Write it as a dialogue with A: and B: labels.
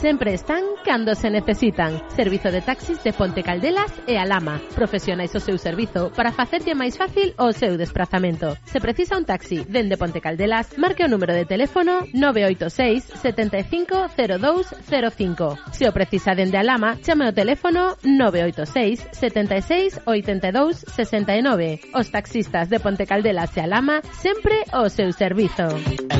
A: sempre están cando se necesitan. Servizo de taxis de Ponte Caldelas e Alhama. Profesionais ao seu servizo para facerlle máis fácil o seu desplazamento. Se precisa un taxi dende Ponte Caldelas, marque o número de teléfono 986 75 0205. Se o precisa dende Alhama, chame o teléfono 986 76 82 69. Os taxistas de Ponte Caldelas e Alhama sempre ao seu servizo.